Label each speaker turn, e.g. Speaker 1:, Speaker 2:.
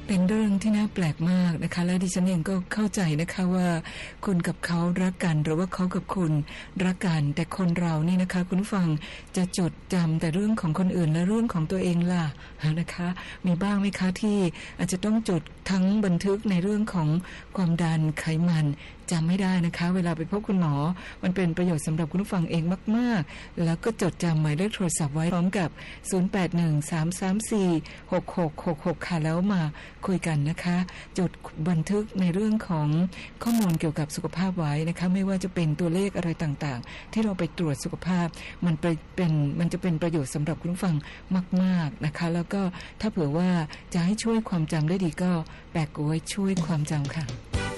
Speaker 1: เป็นเรื่องที่น่าแปลกมากนะคะและดิฉันเองก็เข้าใจนะคะว่าคุณกับเขารักกันหรือว่าเขากับคุณรักกันแต่คนเรานี่นะคะคุณผู้ฟังจะจดจำแต่เรื่องของคนอื่นและเรื่องของตัวเองล่ะนะคะมีบ้างไหมคะที่อาจจะต้องจดทั้งบันทึกในเรื่องของความดันไขมันจำไม่ได้นะคะเวลาไปพบคุณหมอมันเป็นประโยชน์สำหรับคุณผู้ฟังเองมากๆแล้วก็จดจำหมายเลขโทรศัพท์ไว้พร้อมกับ0813346666ค่ะแล้วมาคุยกันนะคะจดบันทึกในเรื่องของข้อมูลเกี่ยวกับสุขภาพไว้นะคะไม่ว่าจะเป็นตัวเลขอะไรต่างๆที่เราไปตรวจสุขภาพมันจะเป็นประโยชน์สำหรับคุณผู้ฟังมากๆนะคะแล้วก็ถ้าเผื่อว่าจะให้ช่วยความจำได้ดีก็แปะกล้วยช่วยความจำค่ะ